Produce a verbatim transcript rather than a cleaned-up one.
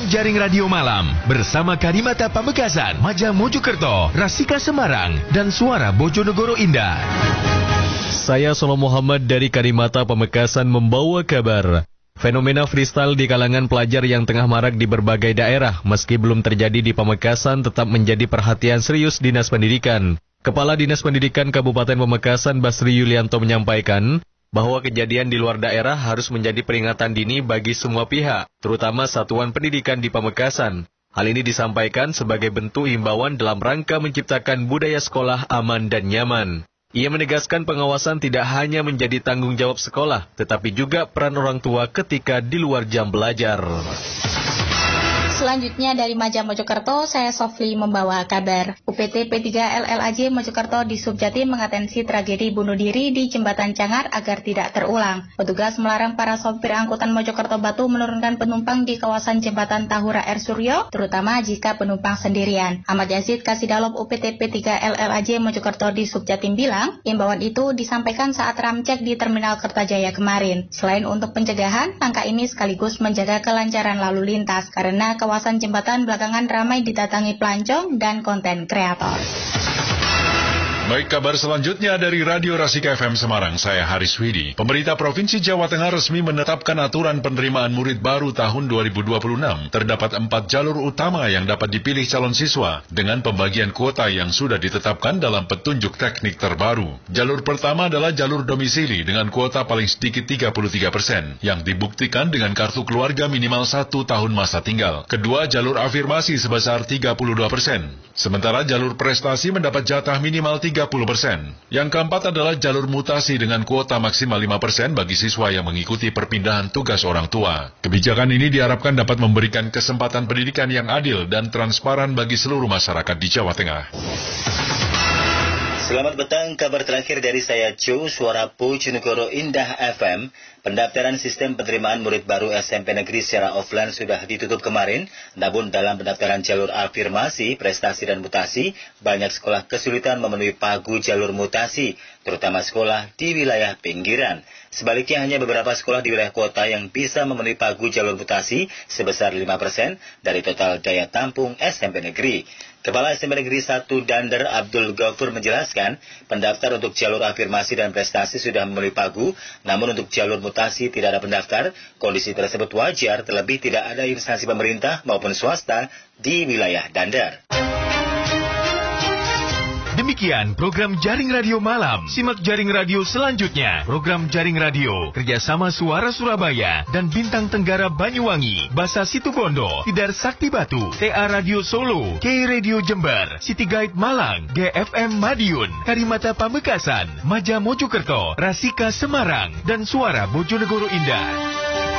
Jaring Radio Malam bersama Karimata Pamekasan, Maja Mojokerto, Rasika Semarang, dan Suara Bojonegoro Indah. Saya Solo Muhammad dari Karimata Pamekasan membawa kabar. Fenomena freestyle di kalangan pelajar yang tengah marak di berbagai daerah, meski belum terjadi di Pamekasan, tetap menjadi perhatian serius Dinas Pendidikan. Kepala Dinas Pendidikan Kabupaten Pamekasan Basri Yulianto menyampaikan bahwa kejadian di luar daerah harus menjadi peringatan dini bagi semua pihak, terutama satuan pendidikan di Pamekasan. Hal ini disampaikan sebagai bentuk himbauan dalam rangka menciptakan budaya sekolah aman dan nyaman. Ia menegaskan pengawasan tidak hanya menjadi tanggung jawab sekolah, tetapi juga peran orang tua ketika di luar jam belajar. Selanjutnya dari Maja Mojokerto, saya Sofli membawa kabar. U P T P tiga L L A J Mojokerto di Subjatim mengatensi tragedi bunuh diri di Jembatan Cangar agar tidak terulang. Petugas melarang para sopir angkutan Mojokerto Batu menurunkan penumpang di kawasan Jembatan Tahura Air Suryo, terutama jika penumpang sendirian. Ahmad Yazid, Kasidalop U P T P tiga L L A J Mojokerto di Subjatim bilang, imbauan itu disampaikan saat ramcek di Terminal Kertajaya kemarin. Selain untuk pencegahan, langkah ini sekaligus menjaga kelancaran lalu lintas, karena kawasan jembatan belakangan ramai didatangi pelancong dan konten kreator. Baik, kabar selanjutnya dari Radio Rasika F M Semarang, saya Haris Widi. Pemerintah Provinsi Jawa Tengah resmi menetapkan aturan penerimaan murid baru tahun dua ribu dua puluh enam. Terdapat empat jalur utama yang dapat dipilih calon siswa, dengan pembagian kuota yang sudah ditetapkan dalam petunjuk teknik terbaru. Jalur pertama adalah jalur domisili dengan kuota paling sedikit tiga puluh tiga persen, yang dibuktikan dengan kartu keluarga minimal satu tahun masa tinggal. Kedua, jalur afirmasi sebesar tiga puluh dua persen. Sementara jalur prestasi mendapat jatah minimal tiga puluh persen. Yang keempat adalah jalur mutasi dengan kuota maksimal lima persen bagi siswa yang mengikuti perpindahan tugas orang tua. Kebijakan ini diharapkan dapat memberikan kesempatan pendidikan yang adil dan transparan bagi seluruh masyarakat di Jawa Tengah. Selamat petang, kabar terakhir dari saya Joe, Suara Bojonegoro Indah F M. Pendaftaran sistem penerimaan murid baru S M P negeri secara offline sudah ditutup kemarin, namun dalam pendaftaran jalur afirmasi, prestasi dan mutasi, banyak sekolah kesulitan memenuhi pagu jalur mutasi, terutama sekolah di wilayah pinggiran. Sebaliknya hanya beberapa sekolah di wilayah kota yang bisa memenuhi pagu jalur mutasi sebesar lima persen dari total daya tampung S M P negeri. Kepala S M P Negeri satu Dander Abdul Ghafur menjelaskan, pendaftar untuk jalur afirmasi dan prestasi sudah memenuhi pagu, namun untuk jalur mutasi tidak ada pendaftar. Kondisi tersebut wajar, terlebih tidak ada instansi pemerintah maupun swasta di wilayah Dander. Demikian program Jaring Radio Malam. Simak Jaring Radio selanjutnya. Program Jaring Radio kerjasama Suara Surabaya dan Bintang Tenggara Banyuwangi, Basa Situbondo, Tidar Sakti Batu, T A Radio Solo, K Radio Jember, City Guide Malang, G F M Madiun, Karimata Pamekasan, Maja Mojokerto, Rasika Semarang, dan Suara Bojonegoro Indah.